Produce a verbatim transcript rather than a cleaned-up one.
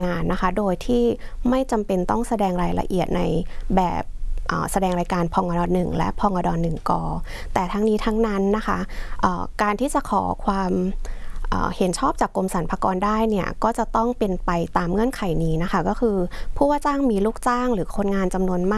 งานนะคะโดยที่ไม่จำเป็นต้องแสดงรายละเอียดในแบบแสดงรายการพงดหนึ่งและพงดหนึ่งกแต่ทั้งนี้ทั้งนั้นนะคะการที่จะขอความเห็นชอบจากกรมสรรพากรได้เนี่ยก็จะต้องเป็นไปตามเงื่อนไขนี้นะคะก็คือผู้ว่าจ้างมีลูกจ้างหรือคนงานจำนวนมาก